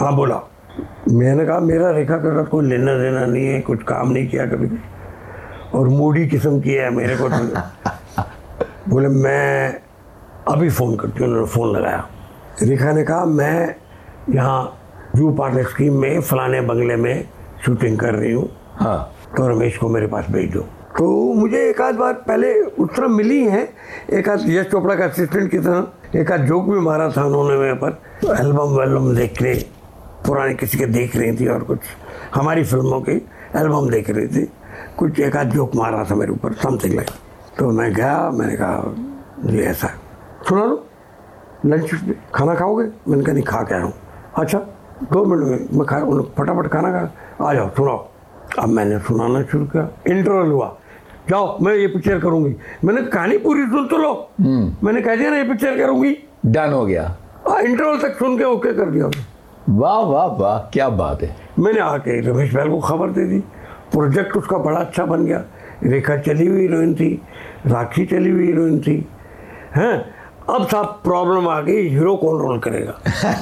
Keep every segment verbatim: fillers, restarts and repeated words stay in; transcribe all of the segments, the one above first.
हाँ बोला। मैंने कहा मेरा रेखा के साथ कोई लेना देना नहीं है, कुछ काम नहीं किया कभी और मूडी किस्म की है मेरे को तो। बोले मैं अभी फ़ोन करती हूँ। उन्होंने फ़ोन लगाया। रेखा ने कहा मैं यहाँ जू पार्टनर स्कीम में फलाने बंगले में शूटिंग कर रही हूँ, हाँ तो रमेश को मेरे पास भेज दो। तो मुझे एक आध बार पहले उस तरह मिली है, एक आध यश चोपड़ा का असिस्टेंट की तरह एक आध जोक भी मारा था उन्होंने मेरे पर। एल्बम वेल्बम देख रहे, पुराने किसी के देख रही थी और कुछ हमारी फिल्मों की एल्बम देख रही थी, कुछ एक आध जोक मार रहा था मेरे ऊपर, समथिंग लाइक। तो मैं गया, मैंने कहा ये ऐसा है, सुना लो लंच में खाना खाओगे? मैंने कहा नहीं खा के आया हूँ। अच्छा दो मिनट में मैं खा, फटाफट खाना खा, आ जाओ सुनाओ। अब मैंने सुनाना शुरू किया, इंटरवल हुआ, जाओ मैं ये पिक्चर करूंगी। मैंने कहानी पूरी सुन तो लो, मैंने कह दिया ना ये पिक्चर करूंगी, डन हो गया। इंटरवल तक सुन के ओके कर दिया। वाह वाह वाह, क्या बात है। मैंने आके रमेश भाई को खबर दे दी, प्रोजेक्ट उसका बड़ा अच्छा बन गया। रेखा चली हुई हीरोइन थी, राखी चली हुई हीरोइन थी। हैं अब साहब प्रॉब्लम आ गई, हीरो कौन रोल करेगा?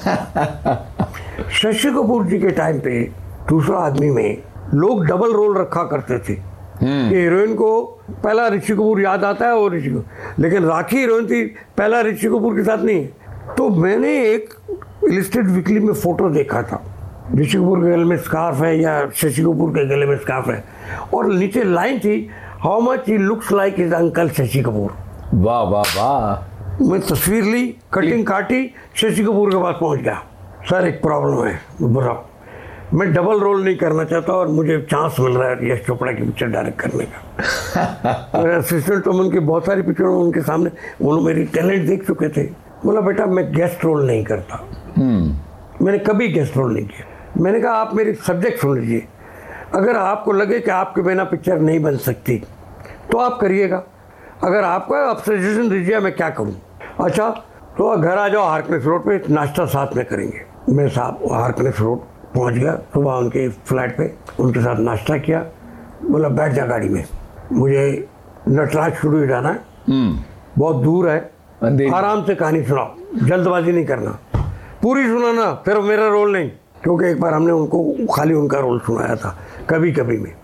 शशि कपूर जी के टाइम पे दूसरा आदमी में लोग डबल रोल रखा करते थे कि हीरोइन को पहला ऋषि कपूर याद आता है और ऋषि कपूर, लेकिन राखी हीरोइन थी, पहला ऋषि कपूर के साथ नहीं। तो मैंने एक इलस्ट्रेट वीकली में फोटो देखा था, ऋषि कपूर के गले में स्कार्फ है या शशि कपूर के गले में स्कार्फ है, और नीचे लाइन थी how much he looks like his uncle Shashi Kapoor. वाह वाह वाह। मैं तस्वीर ली, कटिंग काटी, शशि कपूर के पास पहुंच गया। सर एक प्रॉब्लम है, बुरा मैं डबल रोल नहीं करना चाहता और मुझे चांस मिल रहा है यश चोपड़ा की पिक्चर डायरेक्ट करने का। मेरे असिस्टेंट तो उनकी बहुत सारी पिक्चरों में उनके सामने उन्होंने मेरी टैलेंट देख चुके थे। बोला बेटा मैं गेस्ट रोल नहीं करता, मैंने कभी गेस्ट रोल नहीं किया। मैंने कहा आप मेरी सब्जेक्ट सुन लीजिए, अगर आपको लगे कि आपके बिना पिक्चर नहीं बन सकती तो आप करिएगा, अगर आपका आप सजेशन दीजिए मैं क्या करूं। अच्छा तो घर आ जाओ हार्कनेस रोड पे, नाश्ता साथ में करेंगे। मैं साहब हार्कनेस रोड पहुंच गया, सुबह उनके फ्लैट पे उनके साथ नाश्ता किया। बोला बैठ जा गाड़ी में, मुझे नटराज स्टूडियो जाना है, बहुत दूर है, आराम से कहानी सुनाओ, जल्दबाजी नहीं करना, पूरी सुनाना, फिर मेरा रोल नहीं। क्योंकि एक बार हमने उनको खाली उनका रोल सुनाया था कभी कभी में,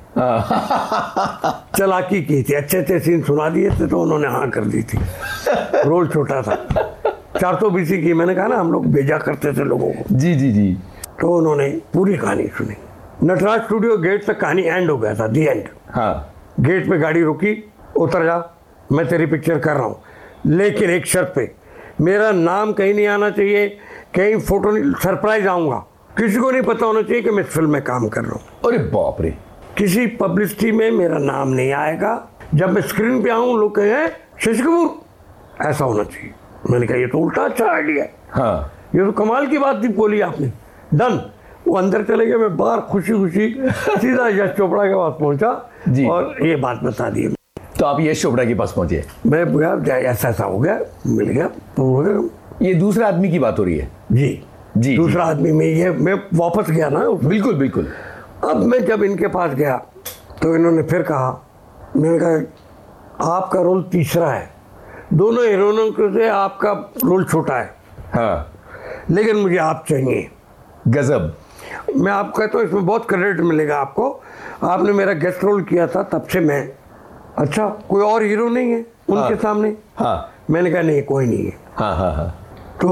चालाकी की थी, अच्छे अच्छे सीन सुना दिए थे तो उन्होंने हाँ कर दी थी। रोल छोटा था, चार सौ बीसी की, मैंने कहा ना हम लोग भेजा करते थे लोगों को। जी जी जी। तो उन्होंने पूरी कहानी सुनी। नटराज स्टूडियो गेट तक कहानी एंड हो गया था, दी एंड। हाँ। गेट पे गाड़ी रुकी, उतर जा, मैं तेरी पिक्चर कर रहा हूँ, लेकिन एक शर्त पे, मेरा नाम कहीं नहीं आना चाहिए, कहीं फोटो नहीं, सरप्राइज आऊंगा, किसी को नहीं पता होना चाहिए कि मैं फिल्म में काम कर रहा हूँ। अरे बाप रे। किसी पब्लिसिटी में मेरा नाम नहीं आएगा, जब मैं स्क्रीन पे आऊँ लोग कहे शशि कपूर, ऐसा होना चाहिए। मैंने कहा ये तो उल्टा अच्छा आइडिया है। हाँ। ये तो कमाल की बात थी बोली आपने, डन। वो अंदर चले गए, मैं बाहर खुशी खुशी सीधा यश चोपड़ा के पास पहुंचा और ये बात बता दी। तो आप यश चोपड़ा के पास पहुंचे? मैं गया, ऐसा ऐसा हो गया, मिल गया, हो गया। ये दूसरा आदमी की बात हो रही है? जी जी। दूसरा आदमी में ये मैं वापस गया ना। बिल्कुल बिल्कुल। अब मैं जब इनके पास गया तो इन्होंने फिर कहा, मैंने कहा आपका रोल तीसरा है, दोनों हीरोइनों से आपका रोल छोटा है। हाँ। लेकिन मुझे आप चाहिए। गजब। मैं आपको कहता हूँ इसमें बहुत क्रेडिट मिलेगा आपको, आपने मेरा गेस्ट रोल किया था तब से मैं, अच्छा कोई और हीरो नहीं है उनके हाँ। सामने? हाँ। मैंने कहा नहीं कोई नहीं है। हाँ हाँ हाँ। तो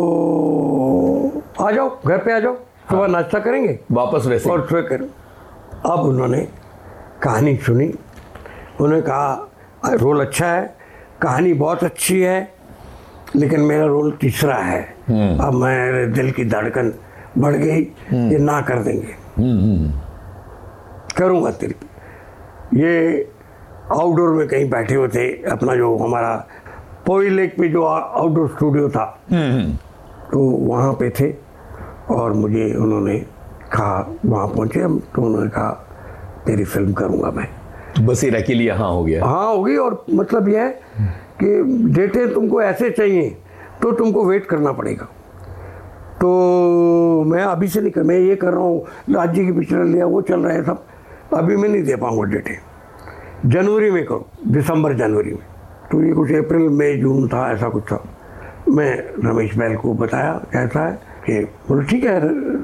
आ जाओ घर पे आ जाओ, सुबह हाँ। नाश्ता करेंगे वापस वैसे और फिर करें। अब उन्होंने कहानी सुनी, उन्होंने कहा रोल अच्छा है, कहानी बहुत अच्छी है, लेकिन मेरा रोल तीसरा है। अब मेरे दिल की धड़कन बढ़ गई, ये ना कर देंगे। करूँगा तेरी। ये आउटडोर में कहीं बैठे हुए थे, अपना जो हमारा पोई लेक पे जो आउटडोर स्टूडियो था तो वहाँ पे थे, और मुझे उन्होंने कहा, वहाँ पहुँचे हम तो उन्होंने कहा तेरी फिल्म करूँगा मैं। बसेरा के लिए हाँ हो गया? हाँ हो गई। और मतलब यह है कि डेटे तुमको ऐसे चाहिए तो तुमको वेट करना पड़ेगा। तो मैं अभी से नहीं कर, मैं ये कर रहा हूँ, राज्य की पिक्चर लिया, वो चल रहा है सब, अभी मैं नहीं दे पाऊँगा डेटे, जनवरी में करो, दिसंबर जनवरी में। तो ये कुछ अप्रैल मई जून था, ऐसा कुछ था। मैं रमेश बैल को बताया कैसा है कि बोलो ठीक है